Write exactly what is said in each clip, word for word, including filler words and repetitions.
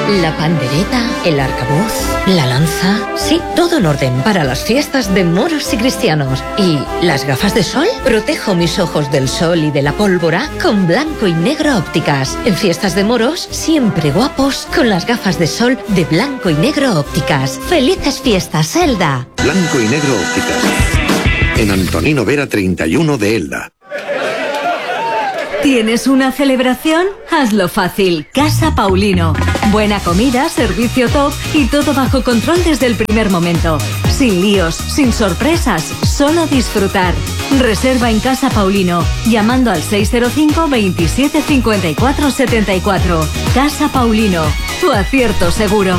La pandereta, el arcabuz, la lanza... Sí, todo en orden para las fiestas de moros y cristianos. ¿Y las gafas de sol? Protejo mis ojos del sol y de la pólvora con blanco y negro ópticas. En fiestas de moros, siempre guapos con las gafas de sol de blanco y negro ópticas. ¡Felices fiestas, Elda! Blanco y negro ópticas. En Antonino Vera treinta y uno de Elda. ¿Tienes una celebración? Hazlo fácil. Casa Paulino. Buena comida, servicio top y todo bajo control desde el primer momento. Sin líos, sin sorpresas, solo disfrutar. Reserva en Casa Paulino, llamando al seis cero cinco, veintisiete, cincuenta y cuatro, setenta y cuatro. Casa Paulino, tu acierto seguro.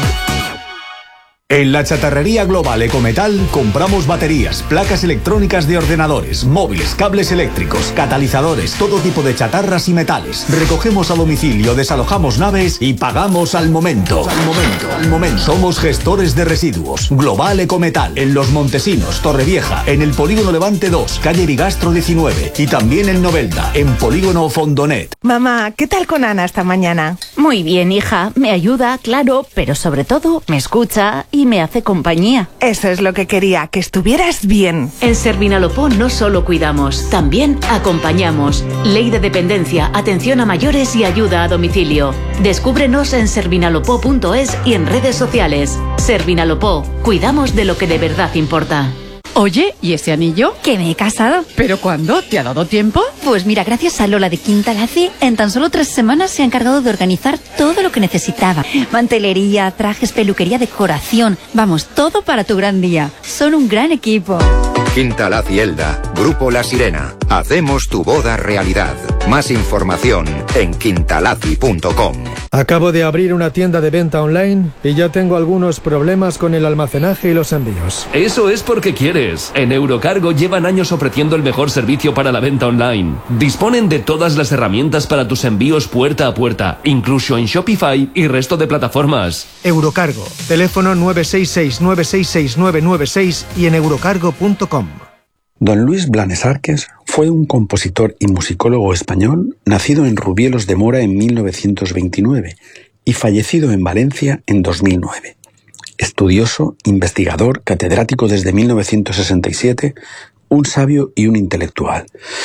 En la Chatarrería Global Ecometal compramos baterías, placas electrónicas de ordenadores, móviles, cables eléctricos, catalizadores, todo tipo de chatarras y metales. Recogemos a domicilio, desalojamos naves y pagamos al momento. Al momento, al momento. Somos gestores de residuos. Global Ecometal, en Los Montesinos, Torrevieja, en el Polígono Levante dos, calle Bigastro diecinueve y también en Novelda, en Polígono Fondonet. Mamá, ¿qué tal con Ana esta mañana? Muy bien, hija. Me ayuda, claro, pero sobre todo me escucha y me hace compañía. Eso es lo que quería, que estuvieras bien. En Servinalopó no solo cuidamos, también acompañamos. Ley de dependencia, atención a mayores y ayuda a domicilio. Descúbrenos en servinalopó punto es y en redes sociales. Servinalopó, cuidamos de lo que de verdad importa. Oye, ¿y ese anillo? Que me he casado. ¿Pero cuándo? ¿Te ha dado tiempo? Pues mira, gracias a Lola de Quintalaci, en tan solo tres semanas se ha encargado de organizar todo lo que necesitaba. Mantelería, trajes, peluquería, decoración. Vamos, todo para tu gran día. Son un gran equipo. Quintalaci Elda, Grupo La Sirena. Hacemos tu boda realidad. Más información en quintalaci punto com. Acabo de abrir una tienda de venta online y ya tengo algunos problemas con el almacenaje y los envíos. Eso es porque quieres. En Eurocargo llevan años ofreciendo el mejor servicio para la venta online. Disponen de todas las herramientas para tus envíos puerta a puerta, incluso en Shopify y resto de plataformas. Eurocargo, teléfono nueve seis seis, nueve seis seis, nueve nueve seis y en eurocargo punto com. Don Luis Blanes Arques fue un compositor y musicólogo español nacido en Rubielos de Mora en mil novecientos veintinueve y fallecido en Valencia en dos mil nueve. Estudioso, investigador, catedrático desde mil novecientos sesenta y siete, un sabio y un intelectual.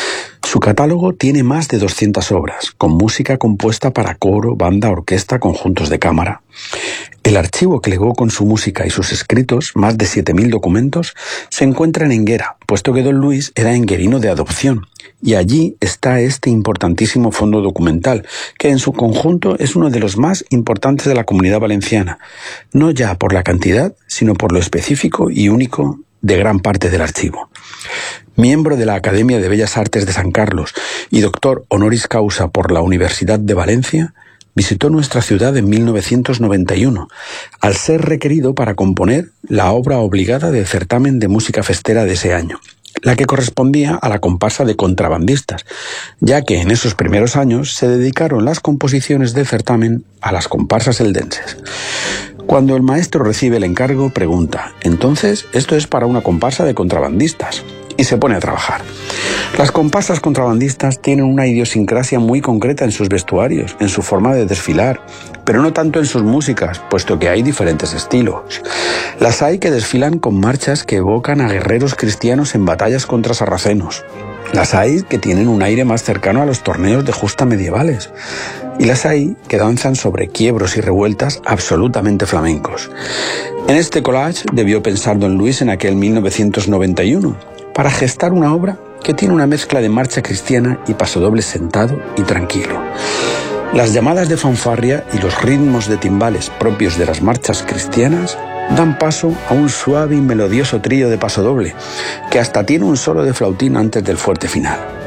Su catálogo tiene más de doscientas obras, con música compuesta para coro, banda, orquesta, conjuntos de cámara. El archivo que legó con su música y sus escritos, más de siete mil documentos, se encuentra en Enguera, puesto que don Luis era enguerino de adopción, y allí está este importantísimo fondo documental, que en su conjunto es uno de los más importantes de la Comunidad Valenciana, no ya por la cantidad, sino por lo específico y único de gran parte del archivo. Miembro de la Academia de Bellas Artes de San Carlos y doctor honoris causa por la Universidad de Valencia, visitó nuestra ciudad en mil novecientos noventa y uno, al ser requerido para componer la obra obligada del certamen de música festera de ese año, la que correspondía a la comparsa de contrabandistas, ya que en esos primeros años se dedicaron las composiciones del certamen a las comparsas eldenses. Cuando el maestro recibe el encargo, pregunta: «Entonces, esto es para una comparsa de contrabandistas», y se pone a trabajar. Las comparsas contrabandistas tienen una idiosincrasia muy concreta en sus vestuarios, en su forma de desfilar, pero no tanto en sus músicas, puesto que hay diferentes estilos. Las hay que desfilan con marchas que evocan a guerreros cristianos en batallas contra sarracenos. Las hay que tienen un aire más cercano a los torneos de justa medievales. Y las hay que danzan sobre quiebros y revueltas absolutamente flamencos. En este collage debió pensar don Luis en aquel mil novecientos noventa y uno, para gestar una obra que tiene una mezcla de marcha cristiana y pasodoble sentado y tranquilo. Las llamadas de fanfarria y los ritmos de timbales propios de las marchas cristianas dan paso a un suave y melodioso trío de pasodoble, que hasta tiene un solo de flautín antes del fuerte final.